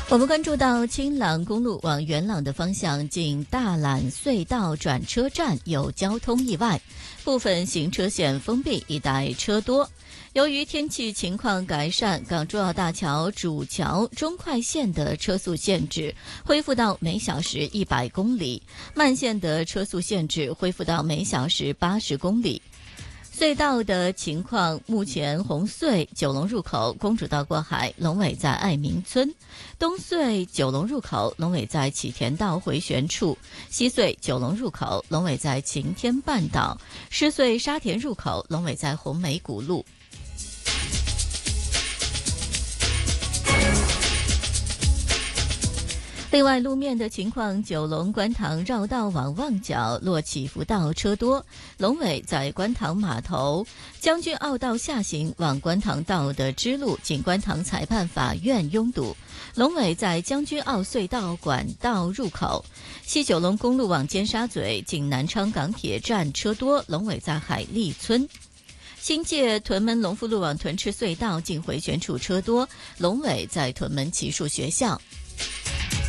我们关注到青朗公路往元朗的方向，近大榄隧道转车站有交通意外，部分行车线封闭，一带车多。由于天气情况改善，港珠澳大桥主桥中快线的车速限制恢复到每小时100公里，慢线的车速限制恢复到每小时80公里。隧道的情况，目前红隧九龙入口公主道过海，龙尾在爱民村；东隧九龙入口龙尾在启田道回旋处；西隧九龙入口龙尾在晴天半岛；狮隧沙田入口龙尾在红梅谷路。另外，路面的情况，九龙观塘绕道往旺角落起伏道车多，龙尾在观塘码头；将军澳道下行往观塘道的支路近观塘裁判法院拥堵，龙尾在将军澳隧道管道入口；西九龙公路往尖沙咀近南昌港铁站车多，龙尾在海利村。新界屯门龙富路往屯赤隧道近回旋处车多，龙尾在屯门奇树学校。